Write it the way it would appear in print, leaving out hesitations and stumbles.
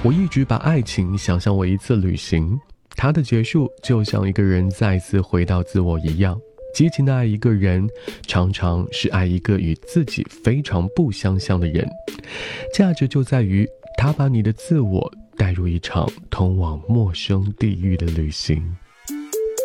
我一直把爱情想象为一次旅行，它的结束就像一个人再次回到自我一样。激情的爱一个人，常常是爱一个与自己非常不相像的人。价值就在于他把你的自我带入一场通往陌生地狱的旅行。